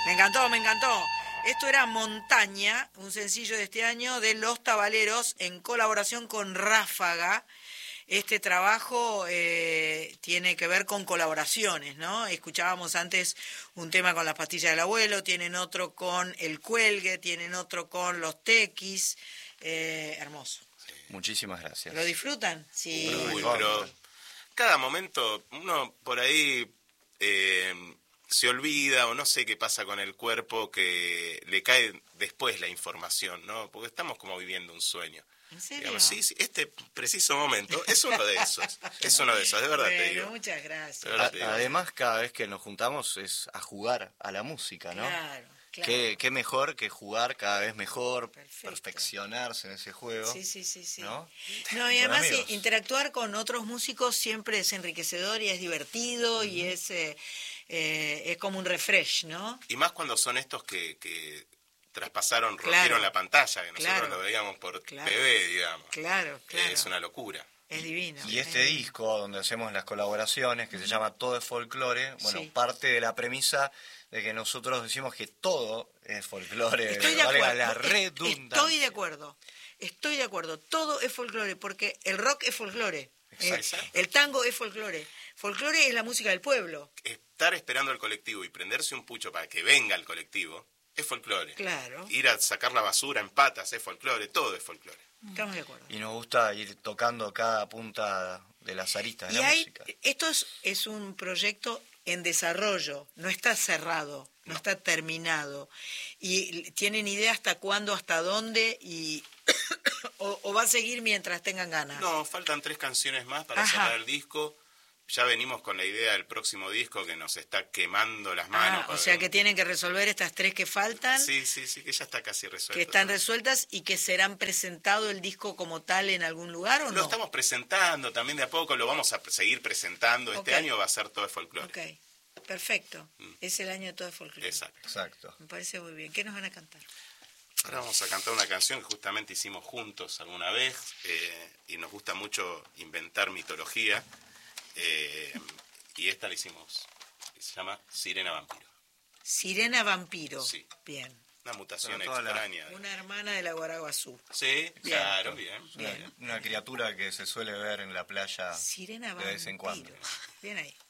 Me encantó, me encantó. Esto era Montaña, un sencillo de este año de Los Tabaleros en colaboración con Ráfaga. Este trabajo tiene que ver con colaboraciones, ¿no? Escuchábamos antes un tema con las pastillas del abuelo, tienen otro con El Cuelgue, tienen otro con Los Tequis. Hermoso. Muchísimas gracias. ¿Lo disfrutan? Sí. Uy, pero cada momento uno por ahí se olvida o no sé qué pasa con el cuerpo que le cae después la información, ¿no? Porque estamos como viviendo un sueño. ¿En serio? Digamos, sí, este preciso momento es uno de esos. Es uno de esos, de verdad Bueno, te digo. muchas gracias. De verdad te digo. Además, cada vez que nos juntamos es a jugar a la música, ¿no? Claro, claro. Qué mejor que jugar cada vez mejor, Perfecto. Perfeccionarse en ese juego. Sí. ¿No? No, y Con además amigos. interactuar con otros músicos siempre es enriquecedor y es divertido y es como un refresh, ¿no? Y más cuando son estos que traspasaron, Claro. rompieron la pantalla, que nosotros Claro. lo veíamos por Claro. TV, digamos. Claro. Es una locura. Es divino. Y este disco, donde hacemos las colaboraciones, que se llama Todo es Folclore, bueno, Sí. parte de la premisa de que nosotros decimos que todo es folclore, Estoy de valga acuerdo. la redundancia. Estoy de acuerdo. Todo es folclore, porque el rock es folclore. Exacto. El tango es folclore. Folclore es la música del pueblo. Estar esperando al colectivo y prenderse un pucho para que venga el colectivo es folclore. Claro. Ir a sacar la basura en patas es folclore, todo es folclore. Estamos de acuerdo. Y nos gusta ir tocando cada punta de las aristas de Y la música. esto es un proyecto en desarrollo, no está cerrado, no está terminado. Y tienen idea hasta cuándo, hasta dónde, y o va a seguir mientras tengan ganas. No, faltan 3 canciones más para Ajá. cerrar el disco. Ya venimos con la idea del próximo disco que nos está quemando las manos. O sea que tienen que resolver estas 3 que faltan, Sí, que ya está casi resuelto. que están resueltas y que serán presentado el disco como tal en algún lugar, ¿o Lo no? estamos presentando también de a poco, lo vamos a seguir presentando. Este Ok. año va a ser todo de folclore. Ok, perfecto. Es el año de todo folclore. Exacto. Me parece muy bien. ¿Qué nos van a cantar? Ahora vamos a cantar una canción que justamente hicimos juntos alguna vez y nos gusta mucho inventar mitología. Y esta la hicimos, se llama Sirena Vampiro. Sirena Vampiro. Sí. Bien. Una mutación Pero toda la- extraña. Una hermana de la Guaraguazú. Sí, Bien. claro, bien. Una criatura que se suele ver en la playa Sirena de Vampiro. vez en cuando. Bien ahí.